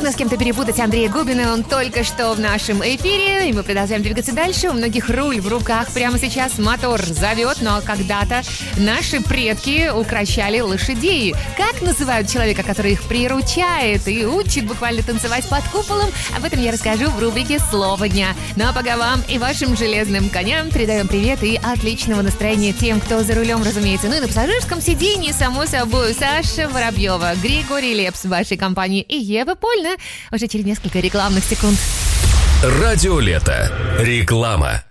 трудно с кем-то перепутать Андрея Губина. Он только что в нашем эфире, и мы продолжаем двигаться дальше. У многих руль в руках прямо сейчас, мотор зовет, но когда-то наши предки укрощали лошадей. Как называют человека, который их приручает и учит буквально танцевать под куполом? Об этом я расскажу в рубрике «Слово дня». Ну а пока вам и вашим железным коням передаем привет и отличного настроения тем, кто за рулем, разумеется. Ну и на пассажирском сиденье, само собой, Саша Воробьева, Григорий Лепс в вашей компании и Ева Польна уже через несколько рекламных секунд. Радио Лето. Реклама.